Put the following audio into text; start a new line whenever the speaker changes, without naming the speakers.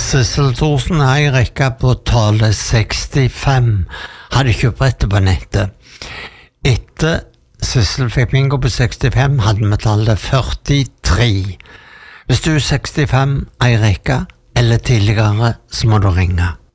Sissel Thorsen har jeg rekka på tallet 65. Hadde kjøpbrettet på nettet. Etter Sissel fikk bingo på 65, hadde vi tallet 43. Hvis du er 65, ei rekka eller tidligere, så må du ringe.